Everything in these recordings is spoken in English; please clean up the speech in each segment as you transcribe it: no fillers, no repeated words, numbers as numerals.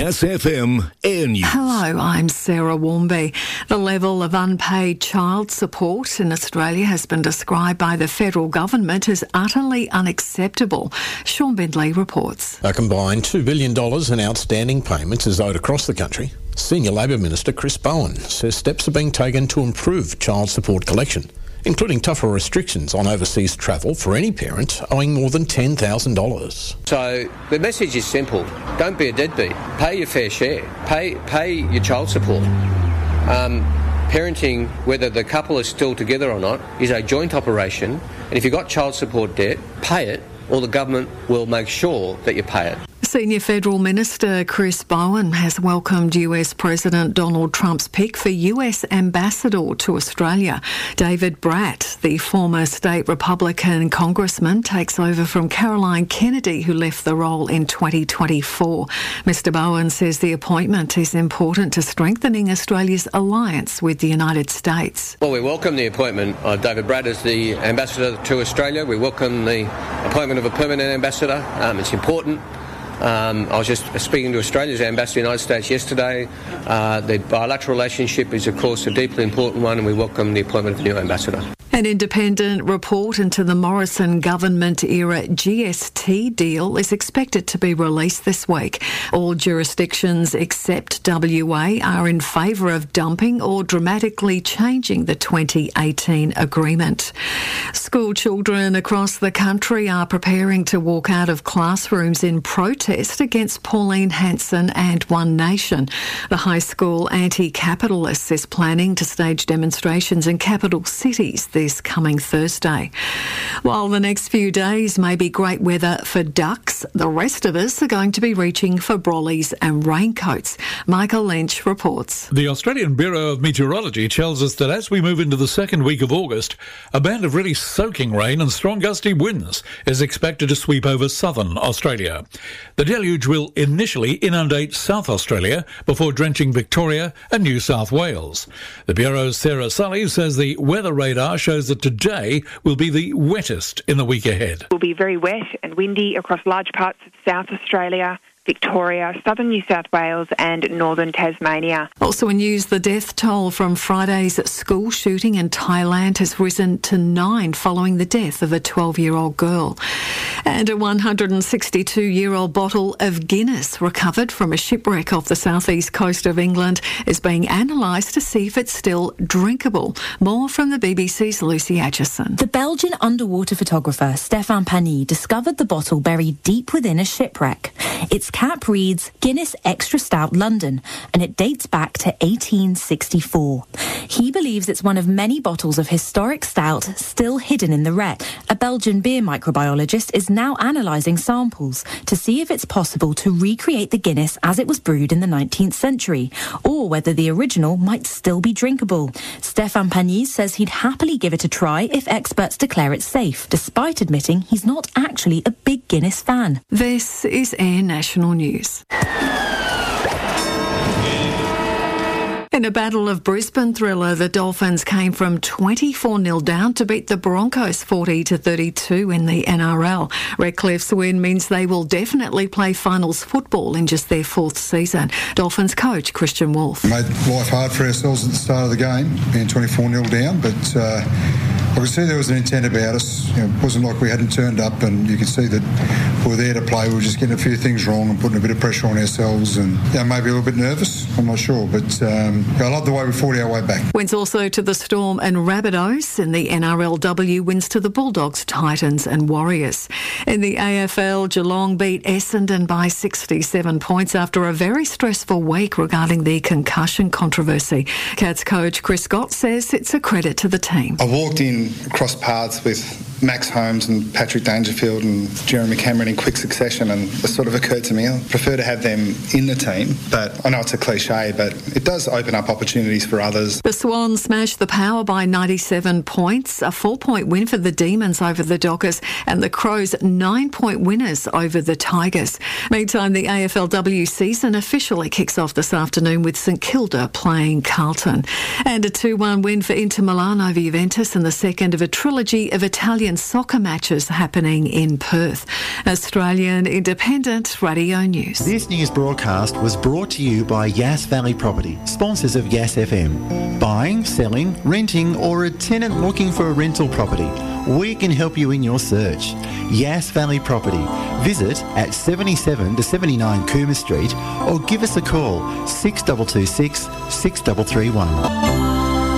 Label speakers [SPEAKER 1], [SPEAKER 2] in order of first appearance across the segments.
[SPEAKER 1] Yes FM Air News.
[SPEAKER 2] Hello, I'm Sarah Warmby. The level of unpaid child support in Australia has been described by the federal government as utterly unacceptable. Sean Bindley reports.
[SPEAKER 3] A combined $2 billion in outstanding payments is owed across the country. Senior Labor Minister Chris Bowen says steps are being taken to improve child support collection, including tougher restrictions on overseas travel for any parent owing more than $10,000.
[SPEAKER 4] So the message is simple. Don't be a deadbeat. Pay your fair share. Pay your child support. Parenting, whether the couple is still together or not, is a joint operation. And if you've got child support debt, pay it, or the government will make sure that you pay it.
[SPEAKER 2] Senior Federal Minister Chris Bowen has welcomed US President Donald Trump's pick for US Ambassador to Australia. David Bratt, the former state Republican congressman, takes over from Caroline Kennedy, who left the role in 2024. Mr. Bowen says the appointment is important to strengthening Australia's alliance with the United States.
[SPEAKER 4] Well, we welcome the appointment of David Bratt as the ambassador to Australia. We welcome the appointment of a permanent ambassador. It's important. I was just speaking to Australia's ambassador in the United States yesterday. The bilateral relationship is, of course, a deeply important one, and we welcome the appointment of the new ambassador.
[SPEAKER 2] An independent report into the Morrison government-era GST deal is expected to be released this week. All jurisdictions except WA are in favour of dumping or dramatically changing the 2018 agreement. School children across the country are preparing to walk out of classrooms in protest against Pauline Hanson and One Nation. The high school anti-capitalist is planning to stage demonstrations in capital cities this coming Thursday. While the next few days may be great weather for ducks, the rest of us are going to be reaching for brollies and raincoats. Michael Lynch reports.
[SPEAKER 5] The Australian Bureau of Meteorology tells us that as we move into the second week of August, a band of really soaking rain and strong gusty winds is expected to sweep over southern Australia. The deluge will initially inundate South Australia before drenching Victoria and New South Wales. The Bureau's Sarah Sully says the weather radar shows that today will be the wettest in the week ahead.
[SPEAKER 6] It will be very wet and windy across large parts of South Australia, Victoria, southern New South Wales and northern Tasmania.
[SPEAKER 2] Also in news, the death toll from Friday's school shooting in Thailand has risen to 9 following the death of a 12-year-old girl. And a 162-year-old bottle of Guinness recovered from a shipwreck off the southeast coast of England is being analysed to see if it's still drinkable. More from the BBC's Lucy Atchison.
[SPEAKER 7] The Belgian underwater photographer Stéphane Pagny discovered the bottle buried deep within a shipwreck. Its cap reads Guinness Extra Stout London, and it dates back to 1864. He believes it's one of many bottles of historic stout still hidden in the wreck. A Belgian beer microbiologist is now analysing samples to see if it's possible to recreate the Guinness as it was brewed in the 19th century, or whether the original might still be drinkable. Stéphane Pagny says he'd happily give it a try if experts declare it safe, despite admitting he's not actually a big Guinness fan.
[SPEAKER 2] This is Air National News. In a Battle of Brisbane thriller, the Dolphins came from 24-0 down to beat the Broncos 40-32 in the NRL. Redcliffe's win means they will definitely play finals football in just their 4th season. Dolphins coach Christian Wolfe.
[SPEAKER 8] Made life hard for ourselves at the start of the game, being 24-0 down, but I could see there was an intent about us. It wasn't like we hadn't turned up, and you could see that we were there to play. We were just getting a few things wrong and putting a bit of pressure on ourselves, and maybe a little bit nervous. I'm not sure, but I love the way we fought our way back.
[SPEAKER 2] Wins also to the Storm and Rabbitohs. In the NRLW, wins to the Bulldogs, Titans and Warriors. In the AFL, Geelong beat Essendon by 67 points after a very stressful week regarding the concussion controversy. Cats coach Chris Scott says it's a credit to the team.
[SPEAKER 9] I walked in, crossed paths with Max Holmes and Patrick Dangerfield and Jeremy Cameron in quick succession, and it sort of occurred to me, I prefer to have them in the team, but I know it's a cliche, but it does open up opportunities for others.
[SPEAKER 2] The Swans smashed the Power by 97 points, a 4-point win for the Demons over the Dockers, and the Crows 9-point winners over the Tigers. Meantime, the AFLW season officially kicks off this afternoon with St Kilda playing Carlton. And a 2-1 win for Inter Milan over Juventus in the second second of a trilogy of Italian soccer matches happening in Perth. Australian Independent Radio News.
[SPEAKER 10] This news broadcast was brought to you by Yass Valley Property, sponsors of Yass FM. Buying, selling, renting, or a tenant looking for a rental property, we can help you in your search. Yass Valley Property. Visit at 77 to 79 Cooma Street or give us a call 6226 6331.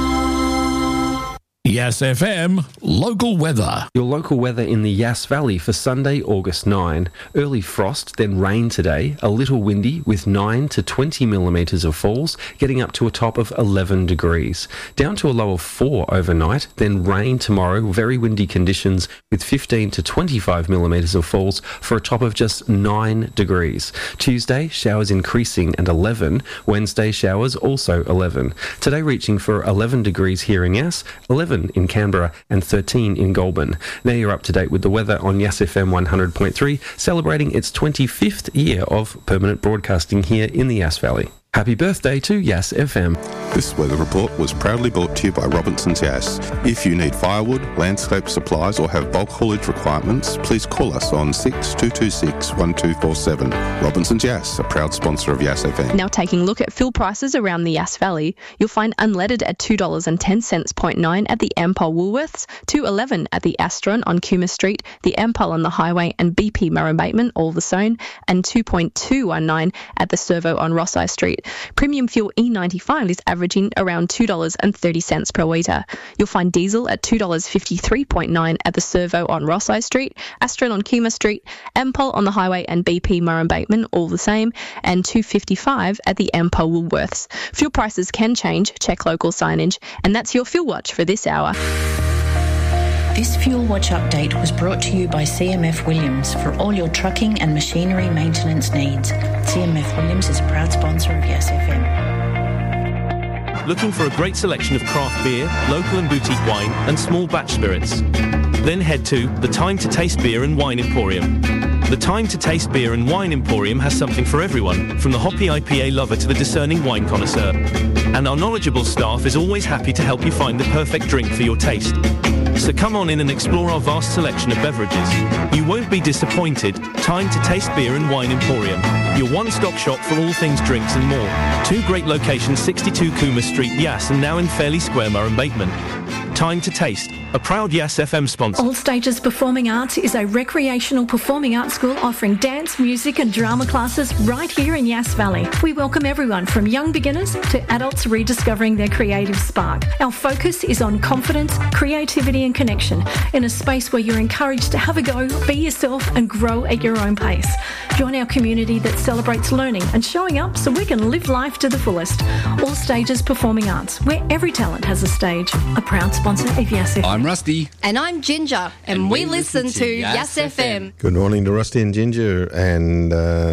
[SPEAKER 1] Yass FM local weather.
[SPEAKER 11] Your local weather in the Yass Valley for Sunday, August 9. Early frost, then rain today. A little windy with 9 to 20 millimetres of falls, getting up to a top of 11 degrees. Down to a low of 4 overnight, then rain tomorrow. Very windy conditions with 15 to 25 millimetres of falls for a top of just 9 degrees. Tuesday, showers increasing and 11. Wednesday, showers also 11. Today reaching for 11 degrees here in Yass, 11 in Canberra and 13 in Goulburn. Now you're up to date with the weather on Yass FM 100.3, celebrating its 25th year of permanent broadcasting here in the Yass Valley. Happy birthday to Yass FM.
[SPEAKER 12] This weather report was proudly brought to you by Robinson's Yass. If you need firewood, landscape supplies or have bulk haulage requirements, please call us on 6226 1247. Robinson's Yass, a proud sponsor of Yass FM.
[SPEAKER 13] Now taking a look at fuel prices around the Yass Valley, you'll find unleaded at $2.10 0.9 at the Ampol Woolworths, $2.11 at the Astron on Cooma Street, the Ampol on the Highway and BP Murray-Bateman, all the same, and $2.219 at the Servo on Rosyth Street. Premium fuel E95 is averaging around $2.30 per litre. You'll find diesel at $2.53.9 at the Servo on Rosyth Street, Astron on Cooma Street, Ampol on the Highway and BP Murray-Bateman, all the same, and $2.55 at the Ampol Woolworths. Fuel prices can change, check local signage, and that's your Fuel Watch for this hour.
[SPEAKER 14] This Fuel Watch update was brought to you by CMF Williams for all your trucking and machinery maintenance needs. CMF Williams is a proud sponsor of Yass FM.
[SPEAKER 15] Looking for a great selection of craft beer, local and boutique wine and small batch spirits? Then head to the Time to Taste Beer and Wine Emporium. The Time to Taste Beer and Wine Emporium has something for everyone, from the hoppy IPA lover to the discerning wine connoisseur. And our knowledgeable staff is always happy to help you find the perfect drink for your taste. So come on in and explore our vast selection of beverages. You won't be disappointed. Time to Taste Beer and Wine Emporium, your one-stop shop for all things drinks and more. 2 great locations, 62 Cooma Street, Yass, and now in Fairley Square, Murray-Bateman. Time to Taste, a proud Yass FM sponsor.
[SPEAKER 16] All Stages Performing Arts is a recreational performing arts school offering dance, music and drama classes right here in Yass Valley. We welcome everyone from young beginners to adults rediscovering their creative spark. Our focus is on confidence, creativity and connection in a space where you're encouraged to have a go, be yourself and grow at your own pace. Join our community that celebrates learning and showing up so we can live life to the fullest. All Stages Performing Arts, where every talent has a stage. A proud sponsor of Yass FM.
[SPEAKER 17] I'm Rusty.
[SPEAKER 18] And I'm Ginger. And we listen to Yass FM.
[SPEAKER 19] Good morning to Rusty and Ginger. And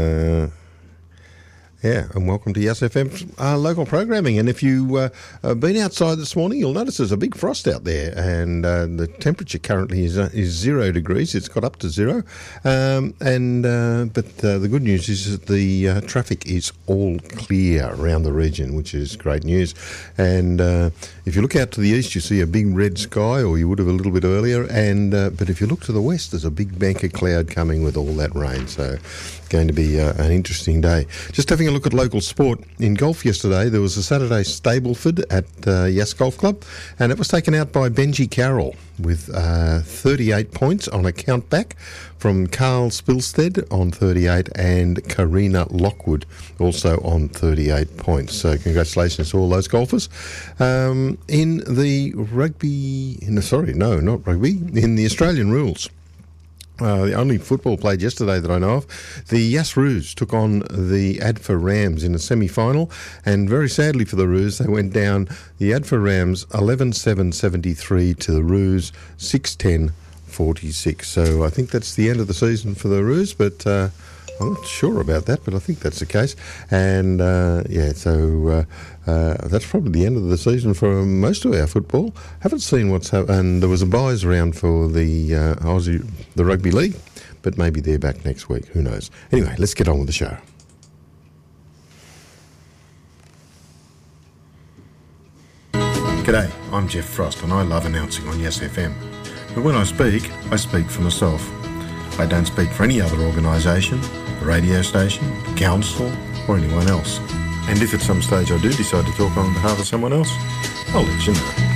[SPEAKER 19] and welcome to Yass FM's local programming. And if you've been outside this morning, you'll notice there's a big frost out there, and the temperature currently is 0 degrees. It's got up to 0. But the good news is that the traffic is all clear around the region, which is great news. And if you look out to the east, you see a big red sky, or you would have a little bit earlier. And but if you look to the west, there's a big bank of cloud coming with all that rain. So going to be an interesting day. Just having a look at local sport. In golf yesterday, there was a Saturday Stableford at Yass Golf Club, and it was taken out by Benji Carroll with 38 points on a count back from Carl Spilstead on 38 and Karina Lockwood also on 38 points. So congratulations to all those golfers. In the Australian rules, the only football played yesterday that I know of, the Yass Roos took on the Adfa Rams in a semi-final, and very sadly for the Roos, they went down the Adfa Rams 11-7-73 to the Roos 6-10-46. So I think that's the end of the season for the Roos, but I'm not sure about that, but I think that's the case. And that's probably the end of the season for most of our football. Haven't seen what's happened. And there was a buys round for the Rugby League, but maybe they're back next week. Who knows? Anyway, let's get on with the show.
[SPEAKER 20] G'day,
[SPEAKER 17] I'm Jeff Frost and I love announcing on Yes FM. But when I speak for myself. I don't speak for any other organisation, the radio station, the council or anyone else. And if at some stage I do decide to talk on behalf of someone else, I'll let you know.